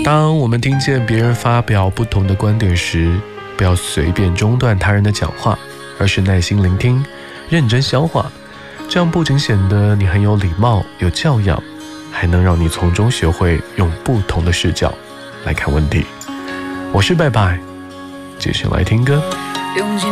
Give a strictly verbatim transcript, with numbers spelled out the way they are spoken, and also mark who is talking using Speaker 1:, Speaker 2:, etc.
Speaker 1: 当我们听见别人发表不同的观点时，不要随便中断他人的讲话，而是耐心聆听，认真消化。这样不仅显得你很有礼貌、有教养，还能让你从中学会用不同的视角来看问题。我是拜拜，继续来听歌。